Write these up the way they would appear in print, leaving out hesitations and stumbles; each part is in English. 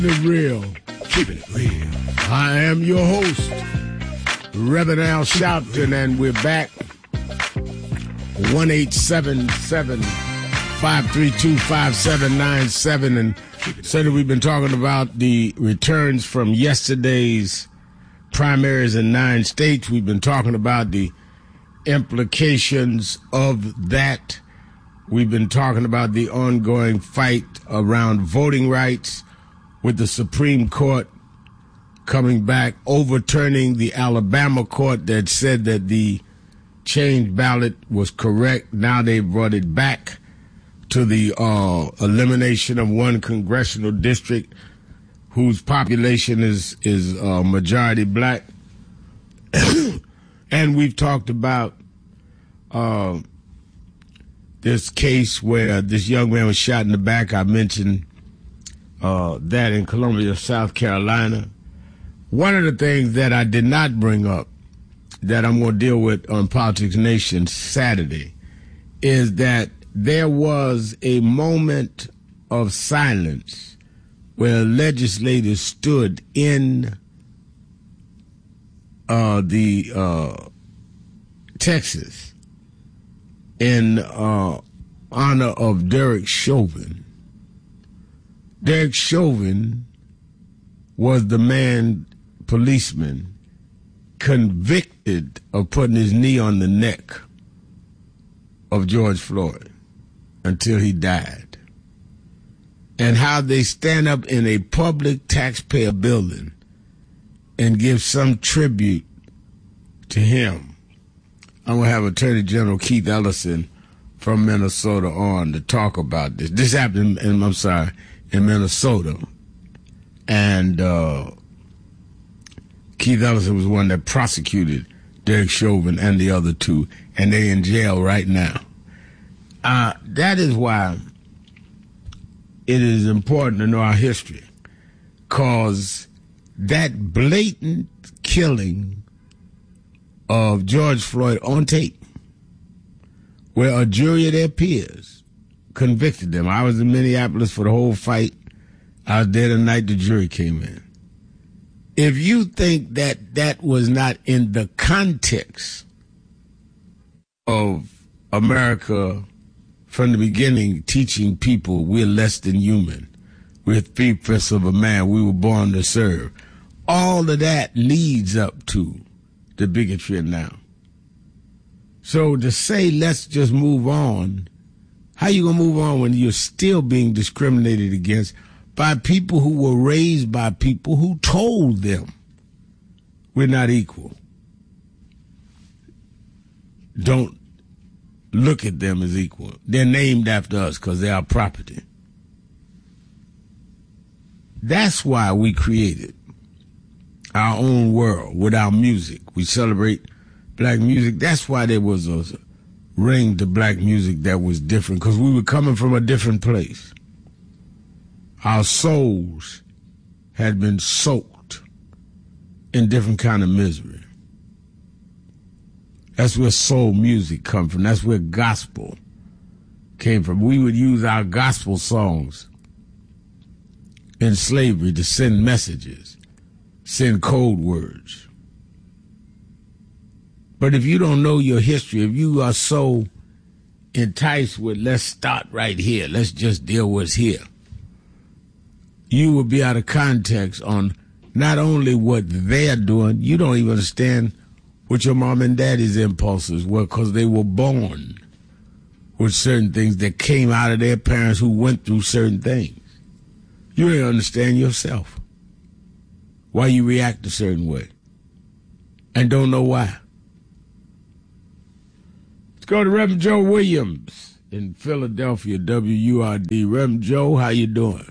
Keeping it real. Keeping it real. I am your host, Reverend Al Sharpton, and we're back. 1-877-532-5797. And certainly we've been talking about the returns from yesterday's primaries in 9 states. We've been talking about the implications of that. We've been talking about the ongoing fight around voting rights, with the Supreme Court coming back, overturning the Alabama court that said that the changed ballot was correct. Now they've brought it back to the elimination of one congressional district whose population is majority black. And we've talked about this case where this young man was shot in the back. I mentioned that in Columbia, South Carolina. One of the things that I did not bring up that I'm going to deal with on Politics Nation Saturday is that there was a moment of silence where legislators stood in Texas in honor of Derek Chauvin. Derek Chauvin was the policeman convicted of putting his knee on the neck of George Floyd until he died. And how they stand up in a public taxpayer building and give some tribute to him. I'm going to have Attorney General Keith Ellison from Minnesota on to talk about this. This happened in Minnesota. And Keith Ellison was the one that prosecuted Derek Chauvin and the other two, and they're in jail right now. That is why it is important to know our history, because that blatant killing of George Floyd on tape, where a jury of their peers convicted them. I was in Minneapolis for the whole fight. I was there the night the jury came in. If you think that that was not in the context of America from the beginning teaching people we're less than human, we're 3/5 of a man, we were born to serve, all of that leads up to the bigotry now. So to say let's just move on, how you going to move on when you're still being discriminated against by people who were raised by people who told them we're not equal? Don't look at them as equal. They're named after us because they're our property. That's why we created our own world with our music. We celebrate black music. That's why there was a ring to black music that was different, because we were coming from a different place. Our souls had been soaked in different kind of misery. That's where soul music come from. That's where gospel came from. We would use our gospel songs in slavery to send messages, send code words. But if you don't know your history, if you are so enticed with let's start right here, let's just deal with what's here, you will be out of context on not only what they're doing, you don't even understand what your mom and daddy's impulses were, because they were born with certain things that came out of their parents who went through certain things. You don't understand yourself, why you react a certain way, and don't know why. Let's go to Reverend Joe Williams in Philadelphia, WURD. Reverend Joe, how you doing?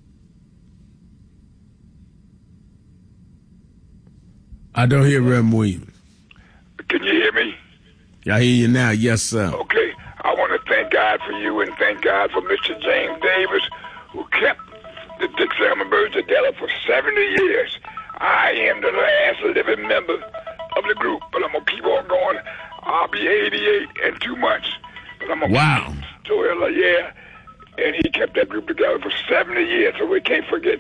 I don't hear Reverend Williams. Can you hear me? I hear you now. Yes, sir. Okay. I want to thank God for you and thank God for Mr. James Davis, who kept the Dick Selma Birds together for 70 years. I am the last living member of the group, but I'm going to keep on going. I'll be 88 in 2 months. But I'm Wow. So, yeah. And he kept that group together for 70 years, so we can't forget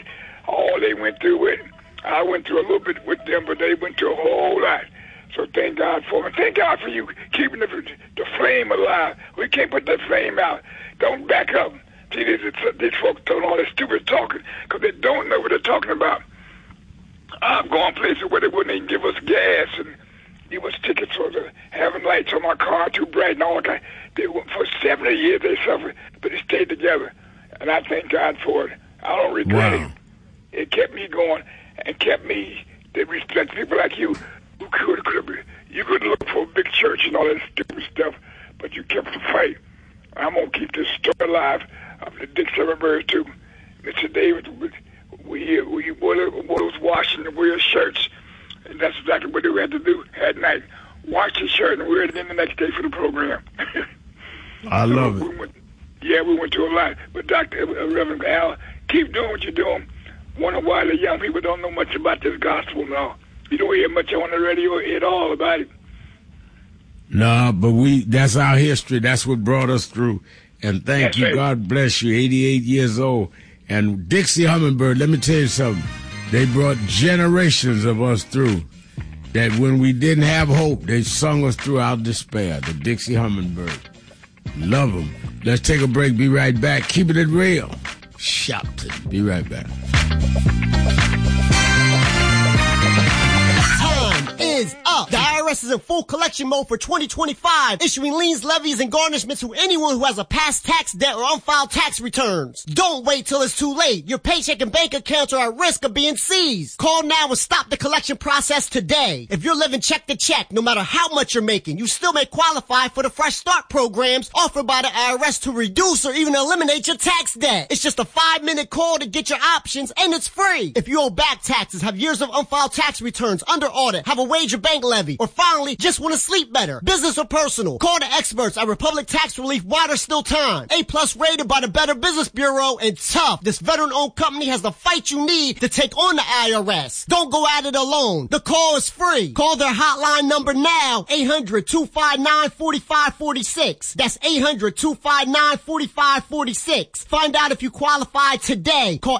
all they went through with. I went through a little bit with them, but they went through a whole lot. So thank God for them. Thank God for you keeping the flame alive. We can't put that flame out. Don't back up. See, these folks doing all this stupid talking because they don't know what they're talking about. I'm going places where they wouldn't even give us gas and give us tickets for having lights on my car too bright and all that. They went for 70 years. They suffered, but they stayed together. And I thank God for it. I don't regret it. It kept me going and kept me to respect people like you who you could look for a big church and all that stupid stuff, but you kept the fight. I'm going to keep this story alive of the Dick Seven Birds too. Mr. David, we wore those washing and wear shirts, and that's exactly what we had to do at night. Wash the shirt and wear it in the next day for the program. I love it. We went through a lot. But Dr. Reverend Al, keep doing what you're doing. Wonder why the young people don't know much about this gospel now. You don't hear much on the radio at all about it. No, but that's our history. That's what brought us through. And thank you. Right. God bless you. 88 years old. And Dixie Hummingbird, let me tell you something. They brought generations of us through. That when we didn't have hope, they sung us through our despair. The Dixie Hummingbird. Love them. Let's take a break. Be right back. Keeping it real. Shopton. Be right back. Is up. The IRS is in full collection mode for 2025, issuing liens, levies, and garnishments to anyone who has a past tax debt or unfiled tax returns. Don't wait till it's too late. Your paycheck and bank accounts are at risk of being seized. Call now and stop the collection process today. If you're living check to check, no matter how much you're making, you still may qualify for the Fresh Start programs offered by the IRS to reduce or even eliminate your tax debt. It's just a 5-minute call to get your options, and it's free. If you owe back taxes, have years of unfiled tax returns under audit, have a wage or bank levy, or finally just want to sleep better, business or personal, call the experts at Republic Tax Relief while there's still time. A+ rated by the Better Business Bureau, and tough. This veteran-owned company has the fight you need to take on the IRS. Don't go at it alone. The call is free. Call their hotline number now, 800-259-4546. That's 800-259-4546. Find out if you qualify today. Call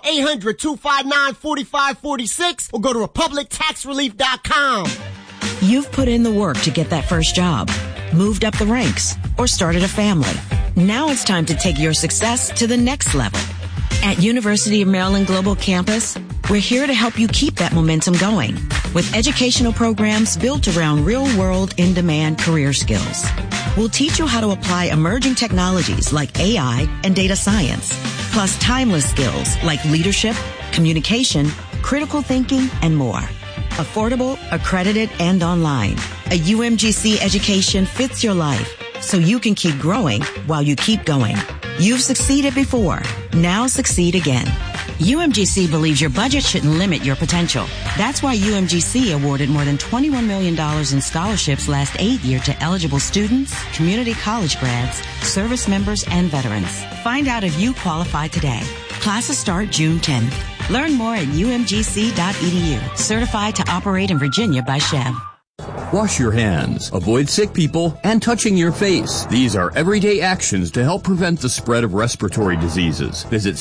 800-259-4546 or go to republictaxrelief.com. You've put in the work to get that first job, moved up the ranks, or started a family. Now it's time to take your success to the next level. At University of Maryland Global Campus, we're here to help you keep that momentum going with educational programs built around real-world, in-demand career skills. We'll teach you how to apply emerging technologies like AI and data science, plus timeless skills like leadership, communication, critical thinking, and more. Affordable, accredited, and online. A UMGC education fits your life so you can keep growing while you keep going. You've succeeded before. Now succeed again. UMGC believes your budget shouldn't limit your potential. That's why UMGC awarded more than $21 million in scholarships last 8 years to eligible students, community college grads, service members, and veterans. Find out if you qualify today. Classes start June 10th. Learn more at umgc.edu. Certified to operate in Virginia by Chev. Wash your hands, avoid sick people, and touching your face. These are everyday actions to help prevent the spread of respiratory diseases. Visit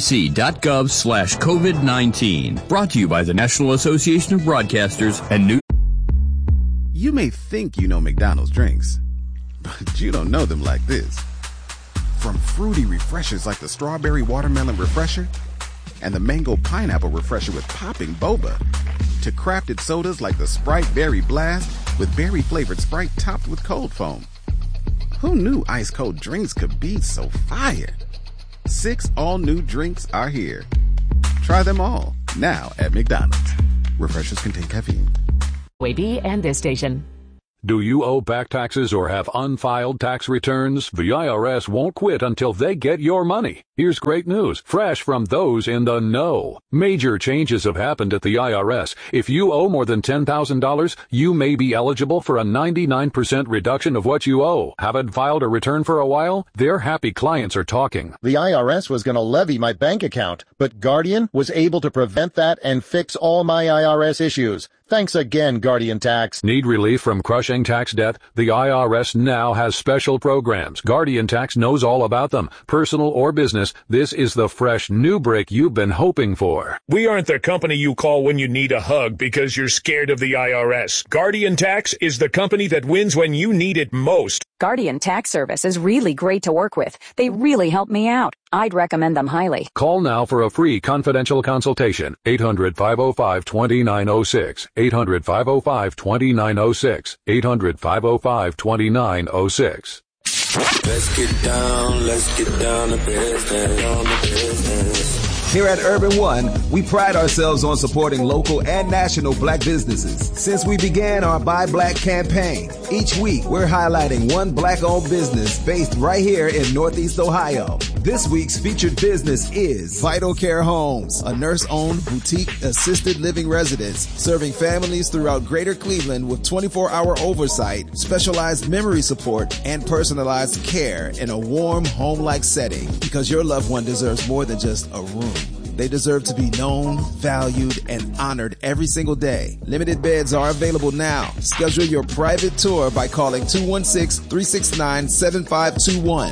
cdc.gov/COVID-19. Brought to you by the National Association of Broadcasters and New. You may think you know McDonald's drinks, but you don't know them like this. From fruity refreshers like the Strawberry Watermelon Refresher and the Mango Pineapple Refresher with popping boba, to crafted sodas like the Sprite Berry Blast with berry-flavored Sprite topped with cold foam. Who knew ice-cold drinks could be so fire? 6 all-new drinks are here. Try them all, now at McDonald's. Refreshers contain caffeine. WAB and this station. Do you owe back taxes or have unfiled tax returns? The IRS won't quit until they get your money. Here's great news, fresh from those in the know. Major changes have happened at the IRS. If you owe more than $10,000, you may be eligible for a 99% reduction of what you owe. Haven't filed a return for a while? Their happy clients are talking. The IRS was going to levy my bank account, but Guardian was able to prevent that and fix all my IRS issues. Thanks again, Guardian Tax. Need relief from crushing tax debt? The IRS now has special programs. Guardian Tax knows all about them. Personal or business, this is the fresh new break you've been hoping for. We aren't the company you call when you need a hug because you're scared of the IRS. Guardian Tax is the company that wins when you need it most. Guardian Tax Service is really great to work with. They really help me out. I'd recommend them highly. Call now for a free confidential consultation. 800-505-2906. 800-505-2906. 800-505-2906. Let's get down to business. Here at Urban One, we pride ourselves on supporting local and national black businesses. Since we began our Buy Black campaign, each week we're highlighting one black-owned business based right here in Northeast Ohio. This week's featured business is Vital Care Homes, a nurse-owned boutique assisted living residence serving families throughout Greater Cleveland with 24-hour oversight, specialized memory support, and personalized care in a warm, home-like setting, because your loved one deserves more than just a room. They deserve to be known, valued, and honored every single day. Limited beds are available now. Schedule your private tour by calling 216-369-7521.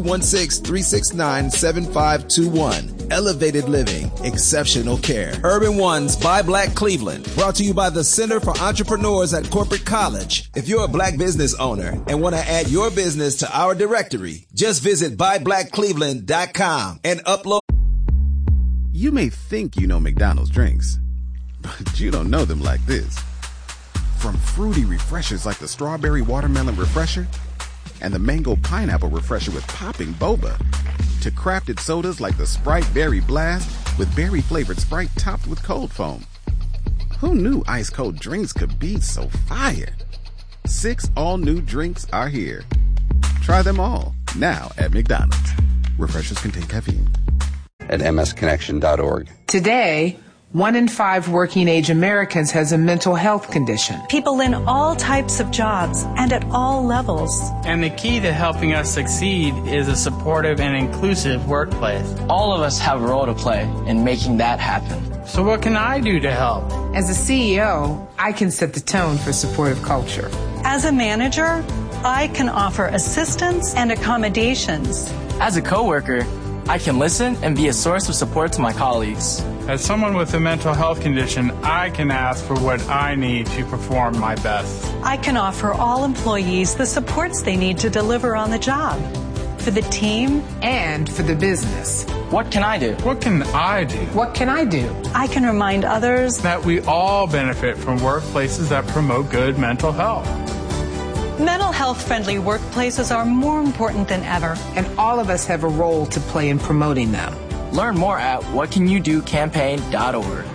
216-369-7521. Elevated living, exceptional care. Urban One's Buy Black Cleveland. Brought to you by the Center for Entrepreneurs at Corporate College. If you're a black business owner and want to add your business to our directory, just visit buyblackcleveland.com and upload. You may think you know McDonald's drinks, but you don't know them like this. From fruity refreshers like the Strawberry Watermelon Refresher and the Mango Pineapple Refresher with popping boba, to crafted sodas like the Sprite Berry Blast with berry-flavored Sprite topped with cold foam. Who knew ice-cold drinks could be so fire? 6 all-new drinks are here. Try them all, now at McDonald's. Refreshers contain caffeine. At msconnection.org. Today, 1 in 5 working-age Americans has a mental health condition. People in all types of jobs and at all levels. And the key to helping us succeed is a supportive and inclusive workplace. All of us have a role to play in making that happen. So what can I do to help? As a CEO, I can set the tone for supportive culture. As a manager, I can offer assistance and accommodations. As a coworker, I can listen and be a source of support to my colleagues. As someone with a mental health condition, I can ask for what I need to perform my best. I can offer all employees the supports they need to deliver on the job. For the team and for the business. What can I do? What can I do? What can I do? I can remind others that we all benefit from workplaces that promote good mental health. Mental health-friendly workplaces are more important than ever. And all of us have a role to play in promoting them. Learn more at whatcanyoudocampaign.org.